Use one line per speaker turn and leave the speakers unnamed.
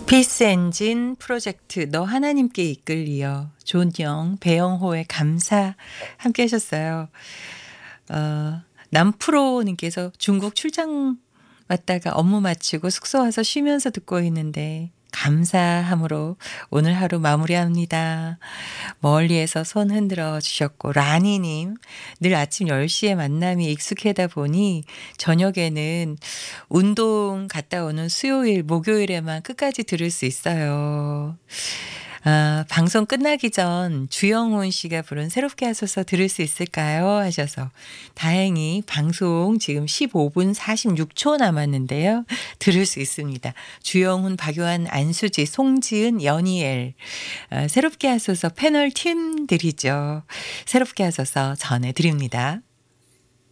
피스 엔진 프로젝트 너 하나님께 이끌리어 존영, 배영호의 감사 함께 하셨어요. 남프로 님께서 중국 출장 왔다가 업무 마치고 숙소 와서 쉬면서 듣고 있는데 감사함으로 오늘 하루 마무리합니다. 멀리에서 손 흔들어 주셨고 라니 님 늘 아침 10시에 만남이 익숙하다 보니 저녁에는 운동 갔다 오는 수요일, 목요일에만 끝까지 들을 수 있어요. 방송 끝나기 전 주영훈 씨가 부른 새롭게 하소서 들을 수 있을까요? 하셔서 다행히 방송 지금 15분 46초 남았는데요. 들을 수 있습니다. 주영훈, 박요한, 안수지, 송지은, 연희엘 새롭게 하소서 패널 팀들이죠. 새롭게 하소서 전해드립니다.